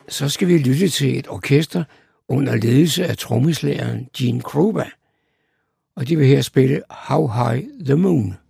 så skal vi lytte til et orkester under ledelse af trommeslageren Gene Krupa, og de vil her spille How High the Moon.